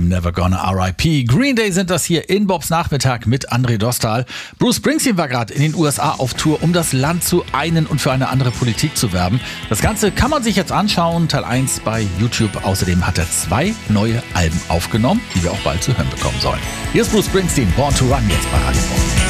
Never Gonna R.I.P. Green Day sind das hier in Bobs Nachmittag mit André Dostal. Bruce Springsteen war gerade in den USA auf Tour, um das Land zu einen und für eine andere Politik zu werben. Das Ganze kann man sich jetzt anschauen, Teil 1 bei YouTube. Außerdem hat er 2 neue Alben aufgenommen, die wir auch bald zu hören bekommen sollen. Hier ist Bruce Springsteen, Born to Run, jetzt bei Radio Bob.